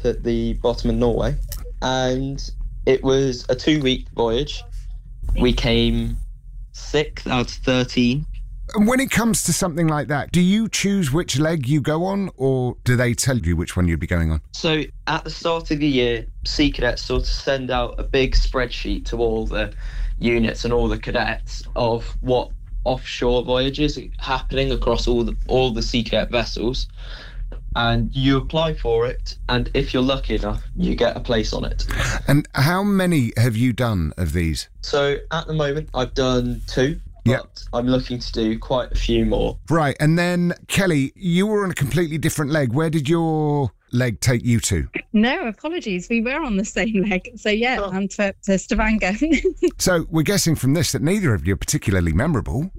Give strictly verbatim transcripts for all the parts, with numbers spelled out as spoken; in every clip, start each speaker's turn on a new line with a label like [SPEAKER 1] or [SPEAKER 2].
[SPEAKER 1] up at the bottom of Norway, and it was a two-week voyage. We came sixth out of thirteen.
[SPEAKER 2] And when it comes to something like that, do you choose which leg you go on, or do they tell you which one you'd be going on?
[SPEAKER 1] So at the start of the year, Sea Cadets sort of send out a big spreadsheet to all the units and all the cadets of what offshore voyages are happening across all the all the Sea Cadet vessels. And you apply for it, and if you're lucky enough, you get a place on it.
[SPEAKER 2] And how many have you done of these?
[SPEAKER 1] So at the moment, I've done two. But
[SPEAKER 2] Yep.
[SPEAKER 1] I'm looking to do quite a few more.
[SPEAKER 2] Right, and then, Kelly, you were on a completely different leg. Where did your leg take you to?
[SPEAKER 3] No, apologies. We were on the same leg. So, yeah,
[SPEAKER 1] Oh.
[SPEAKER 3] I'm to, to Stavanger.
[SPEAKER 2] So we're guessing from this that neither of you are particularly memorable.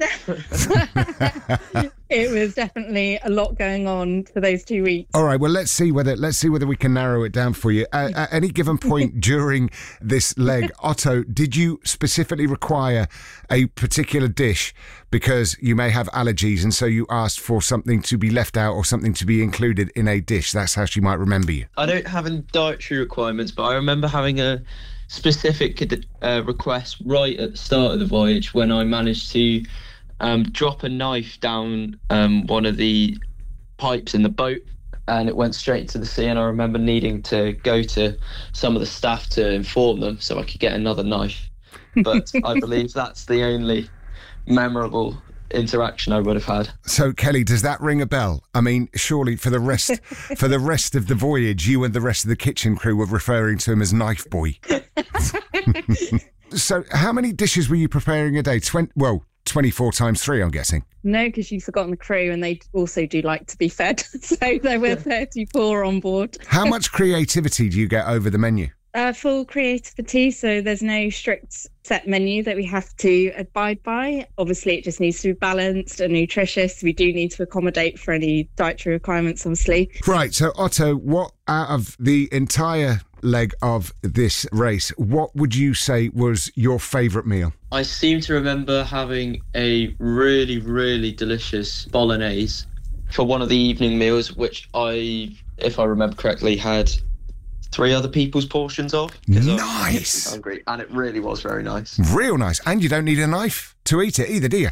[SPEAKER 3] It was definitely a lot going on for those two weeks.
[SPEAKER 2] All right, well, let's see whether let's see whether we can narrow it down for you. Uh, at any given point during this leg, Otto, did you specifically require a particular dish because you may have allergies, and so you asked for something to be left out or something to be included in a dish? That's how she might remember you.
[SPEAKER 1] I don't have any dietary requirements, but I remember having a specific uh, request right at the start of the voyage when I managed to um, drop a knife down um, one of the pipes in the boat, and it went straight into the sea. And I remember needing to go to some of the staff to inform them so I could get another knife. But I believe that's the only memorable interaction I would have had.
[SPEAKER 2] So, Kelly, does that ring a bell? I mean, surely for the rest for the rest of the voyage, you and the rest of the kitchen crew were referring to him as Knife Boy. So, how many dishes were you preparing a day? Twenty, well, twenty-four times three, I'm guessing.
[SPEAKER 3] No, because you've forgotten the crew, and they also do like to be fed. So there were thirty-four on board.
[SPEAKER 2] How much creativity do you get over the menu?
[SPEAKER 3] Uh, full creativity, so there's no strict set menu that we have to abide by. Obviously, it just needs to be balanced and nutritious. We do need to accommodate for any dietary requirements, obviously.
[SPEAKER 2] Right, so Otto, what out of the entire leg of this race, what would you say was your favourite meal?
[SPEAKER 1] I seem to remember having a really, really delicious bolognese for one of the evening meals, which I, if I remember correctly, had three other people's portions of. 'Cause I was
[SPEAKER 2] Nice.
[SPEAKER 1] hungry, and it really was very nice.
[SPEAKER 2] Real nice. And you don't need a knife to eat it either, do you?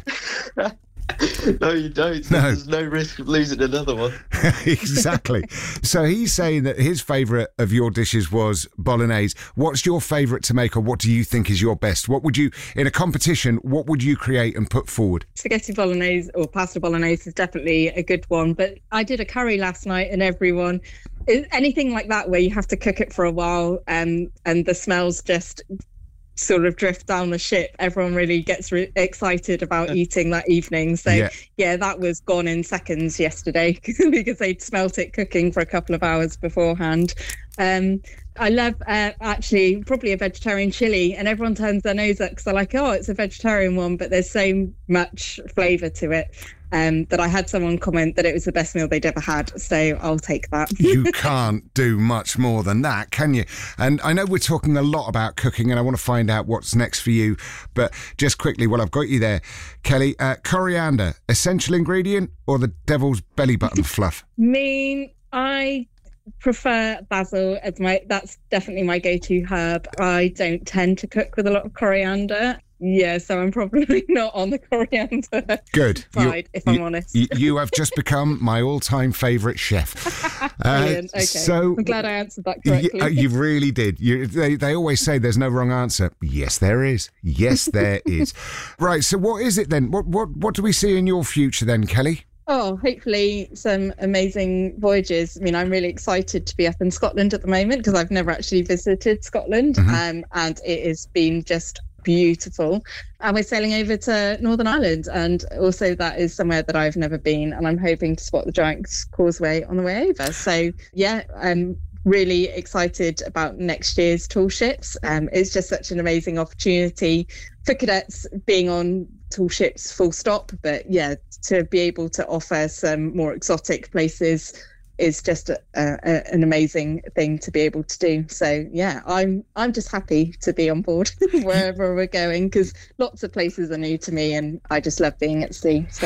[SPEAKER 1] No, you don't.
[SPEAKER 2] No.
[SPEAKER 1] There's no risk of losing another one.
[SPEAKER 2] Exactly. So he's saying that his favourite of your dishes was bolognese. What's your favourite to make, or what do you think is your best? What would you, in a competition, what would you create and put forward?
[SPEAKER 3] Spaghetti bolognese or pasta bolognese is definitely a good one. But I did a curry last night, and everyone, anything like that where you have to cook it for a while and and the smells just sort of drift down the ship, everyone really gets re- excited about eating that evening. So
[SPEAKER 2] Yeah.
[SPEAKER 3] yeah, that was gone in seconds yesterday because they'd smelt it cooking for a couple of hours beforehand. Um, I love uh, actually probably a vegetarian chili, and everyone turns their nose up because they're like, oh, it's a vegetarian one, but there's so much flavour to it. Um, that I had someone comment that it was the best meal they'd ever had, so I'll take that.
[SPEAKER 2] You can't do much more than that, can you? And I know we're talking a lot about cooking, and I want to find out what's next for you. But just quickly, while I've got you there, Kelly, uh, coriander, essential ingredient or the devil's belly button fluff?
[SPEAKER 3] mean, I prefer basil as my, that's definitely my go-to herb. I don't tend to cook with a lot of coriander. Yeah, so I'm probably not on the coriander
[SPEAKER 2] Good.
[SPEAKER 3] side,
[SPEAKER 2] You-
[SPEAKER 3] if I'm
[SPEAKER 2] you-
[SPEAKER 3] honest.
[SPEAKER 2] You, you have just become my all-time favourite chef. Uh,
[SPEAKER 3] Brilliant. Okay.
[SPEAKER 2] So,
[SPEAKER 3] I'm glad I answered that
[SPEAKER 2] y-
[SPEAKER 3] correctly.
[SPEAKER 2] uh, you really did. You, they, they always say there's no wrong answer. Yes, there is. Yes, there is. Right, so what is it then? What, what, what do we see in your future then, Kelly?
[SPEAKER 3] Oh, hopefully some amazing voyages. I mean, I'm really excited to be up in Scotland at the moment because I've never actually visited Scotland,
[SPEAKER 2] Mhm.
[SPEAKER 3] um, and it has been just beautiful. And we're sailing over to Northern Ireland, and also that is somewhere that I've never been, and I'm hoping to spot the Giant Causeway on the way over. So yeah, I'm really excited about next year's tall ships. Um, it's just such an amazing opportunity for cadets being on tall ships full stop, but yeah, to be able to offer some more exotic places is just a, a, an amazing thing to be able to do. So yeah, I'm I'm just happy to be on board wherever we're going, because lots of places are new to me and I just love being at sea. So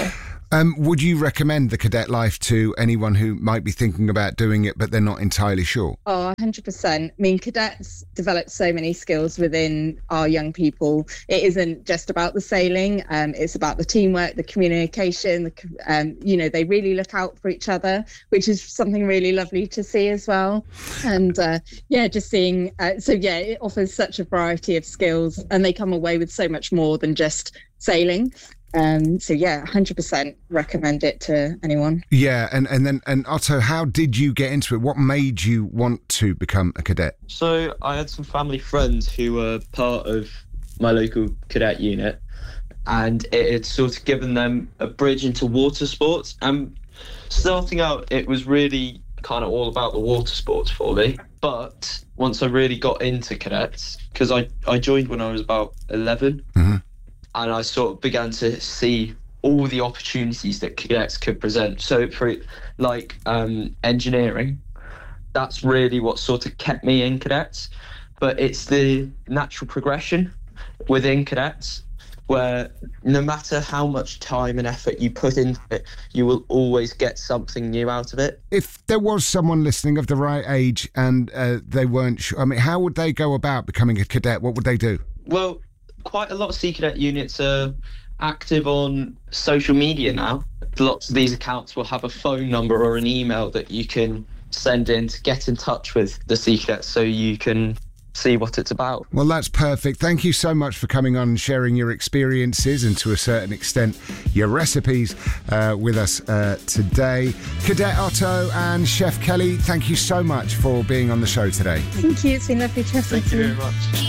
[SPEAKER 2] Um, would you recommend the cadet life to anyone who might be thinking about doing it, but they're not entirely sure?
[SPEAKER 3] Oh, one hundred percent. I mean, cadets develop so many skills within our young people. It isn't just about the sailing. Um, it's about the teamwork, the communication. The, um, you know, they really look out for each other, which is something really lovely to see as well. And uh, yeah, just seeing. Uh, so yeah, it offers such a variety of skills, and they come away with so much more than just sailing. Um, so yeah, one hundred percent recommend it to anyone.
[SPEAKER 2] Yeah, and, and then and Otto, how did you get into it? What made you want to become a cadet?
[SPEAKER 1] So I had some family friends who were part of my local cadet unit, and it had sort of given them a bridge into water sports. And starting out, it was really kind of all about the water sports for me. But once I really got into cadets, because I, I joined when I was about eleven, mm-hmm. and I sort of began to see all the opportunities that cadets could present. So for like um, engineering, that's really what sort of kept me in cadets. But it's the natural progression within cadets where no matter how much time and effort you put into it, you will always get something new out of it.
[SPEAKER 2] If there was someone listening of the right age and uh, they weren't sure, I mean, how would they go about becoming a cadet? What would they do?
[SPEAKER 1] Well, quite a lot of Sea Cadet units are active on social media now. Lots of these accounts will have a phone number or an email that you can send in to get in touch with the Sea Cadets so you can see what it's about.
[SPEAKER 2] Well, that's perfect. Thank you so much for coming on and sharing your experiences and to a certain extent your recipes uh, with us uh, today. Cadet Otto and Chef Kelly, thank you so much for being on the show today.
[SPEAKER 3] Thank you. It's been lovely chatting to you.
[SPEAKER 1] Thank you very much.